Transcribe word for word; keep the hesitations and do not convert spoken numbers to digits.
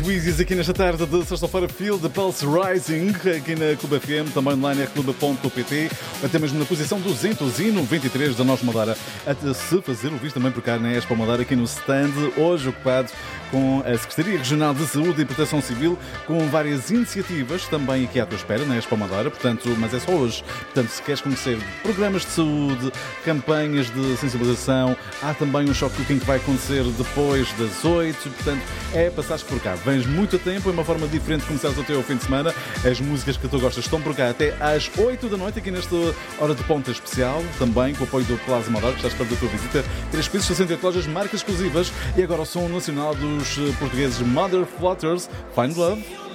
Tweezies aqui nesta tarde de sexta-feira, Feel the Pulse Rising, aqui na Clube F M, também online é clube ponto pt, até mesmo na posição duzentos e noventa e três da Nós Madeira, a se fazer ouvir também por cá na Expo Madeira, aqui no stand, hoje ocupado com a Secretaria Regional de Saúde e Proteção Civil, com várias iniciativas também aqui à tua espera na Expo Madeira, portanto, mas é só hoje. Portanto, se queres conhecer programas de saúde, campanhas de sensibilização, há também um shock cooking que vai acontecer depois das oito, portanto, é passares por cá. Vens muito a tempo, é uma forma diferente de começares o teu fim de semana. As músicas que tu gostas estão por cá até às oito da noite, aqui nesta hora de ponta especial, também com o apoio do Plaza Madeira, que está à espera da tua visita. Três pisos, sessenta e oito lojas, marcas exclusivas e agora o som nacional dos portugueses Mother Flutters, Find Love.